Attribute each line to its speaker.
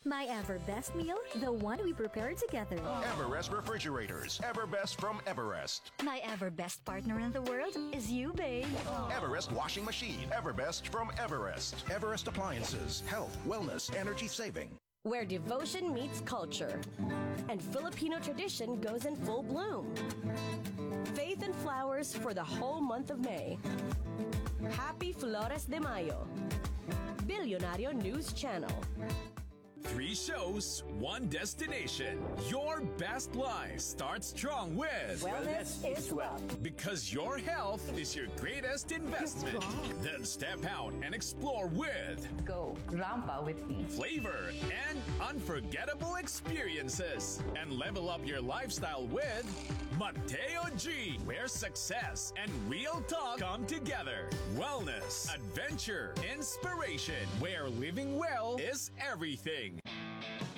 Speaker 1: My Everbest meal, the one we prepare together.
Speaker 2: Everest refrigerators. Everbest from Everest.
Speaker 1: My Everbest partner in the world is you, babe.
Speaker 2: Everest washing machine. Everbest from Everest.
Speaker 3: Everest appliances. Health, wellness, energy saving.
Speaker 4: Where devotion meets culture and Filipino tradition goes in full bloom. Faith and flowers for the whole month of May. Happy Flores de Mayo. Billionario News Channel.
Speaker 5: 3 shows, 1 destination. Your best life starts strong with
Speaker 4: Wellness is wealth.
Speaker 5: Because your health is your greatest investment. Then step out and explore with
Speaker 6: Go Rampa with me.
Speaker 5: flavor and unforgettable experiences. And level up your lifestyle with Mateo G, where success and real talk come together. Wellness, adventure, inspiration, where living well is everything.